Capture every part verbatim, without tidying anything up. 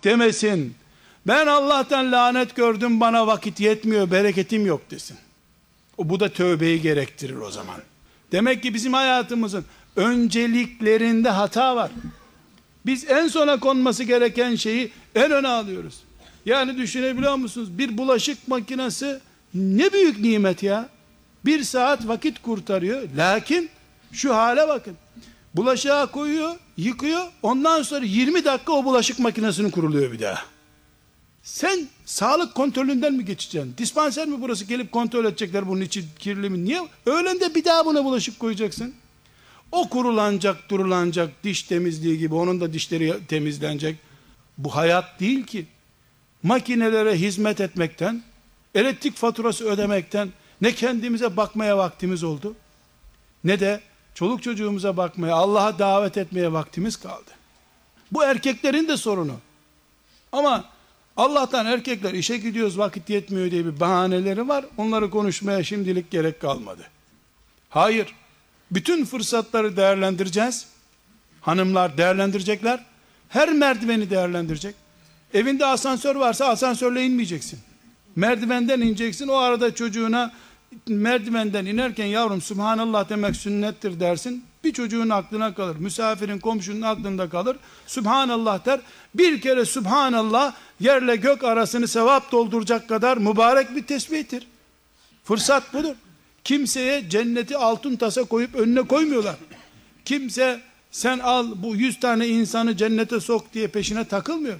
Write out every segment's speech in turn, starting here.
demesin. Ben Allah'tan lanet gördüm, bana vakit yetmiyor, bereketim yok desin. O, bu da tövbeyi gerektirir o zaman. Demek ki bizim hayatımızın önceliklerinde hata var. Biz en sona konması gereken şeyi en öne alıyoruz. Yani düşünebiliyor musunuz? Bir bulaşık makinesi ne büyük nimet ya. Bir saat vakit kurtarıyor. Lakin şu hale bakın. Bulaşığa koyuyor, yıkıyor. Ondan sonra yirmi dakika o bulaşık makinesinin kuruluyor bir daha. Sen sağlık kontrolünden mi geçeceksin? Dispanser mi burası, gelip kontrol edecekler bunun içi kirli mi? Niye? Öğlen de bir daha buna bulaşık koyacaksın. O kurulanacak, durulanacak, diş temizliği gibi onun da dişleri temizlenecek. Bu hayat değil ki. Makinelere hizmet etmekten, elektrik faturası ödemekten ne kendimize bakmaya vaktimiz oldu, ne de çoluk çocuğumuza bakmaya, Allah'a davet etmeye vaktimiz kaldı. Bu erkeklerin de sorunu. Ama Allah'tan erkekler işe gidiyoruz, vakit yetmiyor diye bir bahaneleri var. Onları konuşmaya şimdilik gerek kalmadı. Hayır. Bütün fırsatları değerlendireceğiz. Hanımlar değerlendirecekler. Her merdiveni değerlendirecek. Evinde asansör varsa asansörle inmeyeceksin. Merdivenden ineceksin. O arada çocuğuna merdivenden inerken yavrum Subhanallah demek sünnettir dersin. Bir çocuğun aklına kalır. Misafirin, komşunun aklında kalır. Subhanallah der. Bir kere Subhanallah yerle gök arasını sevap dolduracak kadar mübarek bir tesbihtir. Fırsat budur. Kimseye cenneti altın tasa koyup önüne koymuyorlar. Kimse sen al bu yüz tane insanı cennete sok diye peşine takılmıyor.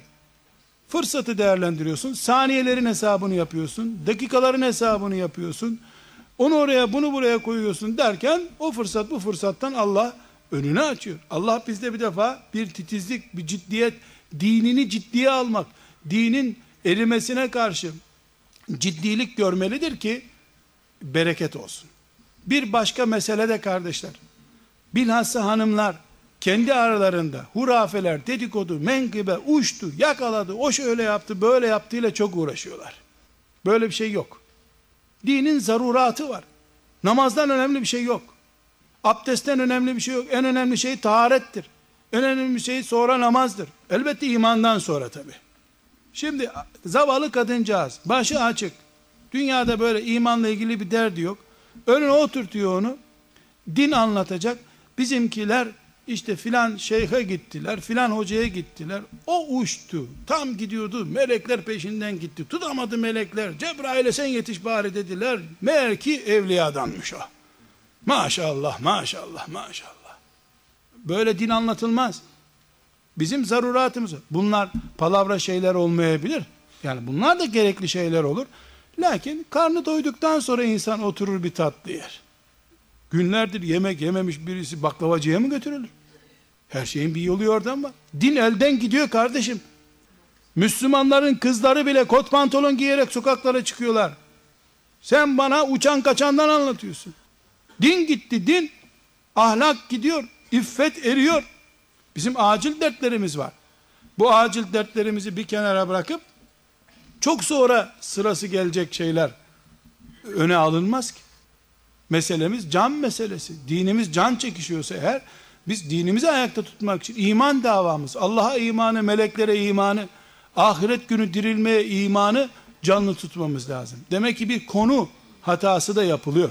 Fırsatı değerlendiriyorsun. Saniyelerin hesabını yapıyorsun. Dakikaların hesabını yapıyorsun. Onu oraya bunu buraya koyuyorsun derken o fırsat bu fırsattan Allah önünü açıyor. Allah bizde bir defa bir titizlik, bir ciddiyet, dinini ciddiye almak, dinin erimesine karşı ciddilik görmelidir ki bereket olsun. Bir başka mesele de kardeşler, bilhassa hanımlar kendi aralarında hurafeler, dedikodu, menkıbe, uçtu, yakaladı, o şöyle yaptı, böyle yaptığıyla çok uğraşıyorlar. Böyle bir şey yok. Dinin zaruratı var. Namazdan önemli bir şey yok. Abdestten önemli bir şey yok. En önemli şey taharettir. En önemli şey sonra namazdır. Elbette imandan sonra tabi. Şimdi zavallı kadıncağız, başı açık. Dünyada böyle imanla ilgili bir derdi yok. Önüne oturtuyor onu. Din anlatacak. Bizimkiler işte filan şeyhe gittiler, filan hocaya gittiler. O uçtu. Tam gidiyordu. Melekler peşinden gitti. Tutamadı melekler. Cebrail'e sen yetiş bari dediler. Meğer ki evliyadanmış o. Maşallah, maşallah, maşallah. Böyle din anlatılmaz. Bizim zaruratımız. Bunlar palavra şeyler olmayabilir. Yani bunlar da gerekli şeyler olur. Lakin karnı doyduktan sonra insan oturur bir tatlı yer. Günlerdir yemek yememiş birisi baklavacıya mı götürülür? Her şeyin bir yolu oradan var. Din elden gidiyor kardeşim. Müslümanların kızları bile kot pantolon giyerek sokaklara çıkıyorlar. Sen bana uçan kaçandan anlatıyorsun. Din gitti, din. Ahlak gidiyor, iffet eriyor. Bizim acil dertlerimiz var. Bu acil dertlerimizi bir kenara bırakıp çok sonra sırası gelecek şeyler öne alınmaz ki. Meselemiz can meselesi. Dinimiz can çekişiyorsa eğer, biz dinimizi ayakta tutmak için iman davamız, Allah'a imanı, meleklere imanı, ahiret günü dirilmeye imanı canlı tutmamız lazım. Demek ki bir konu hatası da yapılıyor.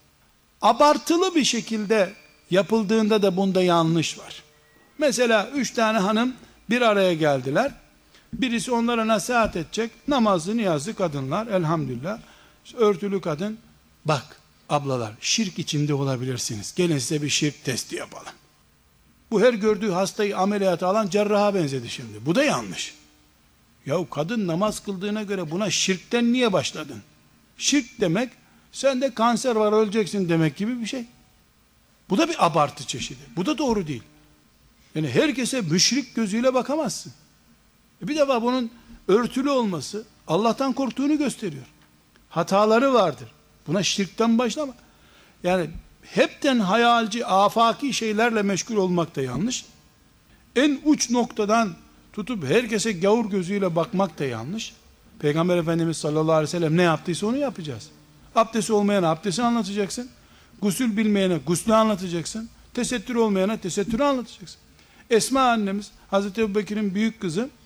Abartılı bir şekilde yapıldığında da bunda yanlış var. Mesela üç tane hanım bir araya geldiler. Birisi onlara nasihat edecek. Namazlı, niyazlı kadınlar, elhamdülillah. İşte örtülü kadın, bak ablalar, şirk içinde olabilirsiniz. Gelin size bir şirk testi yapalım. Bu her gördüğü hastayı ameliyata alan cerraha benzedi şimdi. Bu da yanlış. Yahu kadın namaz kıldığına göre buna şirkten niye başladın? Şirk demek, sende kanser var öleceksin demek gibi bir şey. Bu da bir abartı çeşidi. Bu da doğru değil. Yani herkese müşrik gözüyle bakamazsın. Bir defa bunun örtülü olması Allah'tan korktuğunu gösteriyor. Hataları vardır. Buna şirkten başlama. Yani hepten hayalci, afaki şeylerle meşgul olmak da yanlış. En uç noktadan tutup herkese gavur gözüyle bakmak da yanlış. Peygamber Efendimiz sallallahu aleyhi ve sellem ne yaptıysa onu yapacağız. Abdesti olmayana abdesti anlatacaksın. Gusül bilmeyene guslü anlatacaksın. Tesettür olmayana tesettürü anlatacaksın. Esma annemiz Hazreti Ebubekir'in büyük kızı